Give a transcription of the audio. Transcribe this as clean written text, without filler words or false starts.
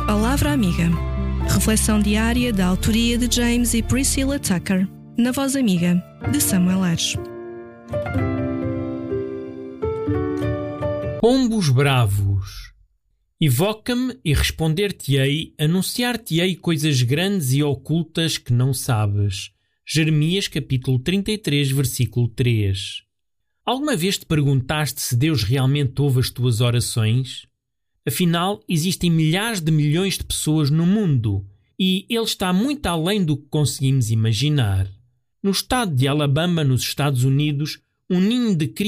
Palavra Amiga. Reflexão diária da autoria de James e Priscilla Tucker, na voz amiga de Samuel Ares. Pombos bravos. Evoca-me e responder-te-ei, anunciar-te-ei coisas grandes e ocultas que não sabes. Jeremias capítulo 33, versículo 3. Alguma vez te perguntaste se Deus realmente ouve as tuas orações? Afinal, existem milhares de milhões de pessoas no mundo e Ele está muito além do que conseguimos imaginar. No estado de Alabama, nos Estados Unidos, um ninho de